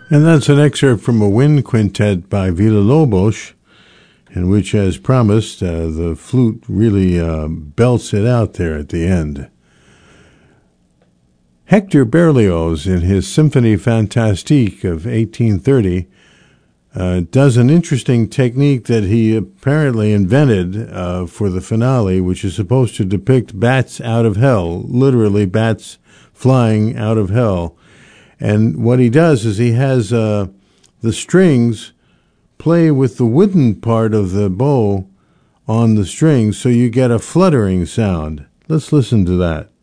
And that's an excerpt from a wind quintet by Villa-Lobos, in which, as promised, the flute really belts it out there at the end. Hector Berlioz, in his Symphonie Fantastique of 1830, does an interesting technique that he apparently invented for the finale, which is supposed to depict bats out of hell, literally bats flying out of hell. And what he does is he has the strings play with the wooden part of the bow on the strings, so you get a fluttering sound. Let's listen to that.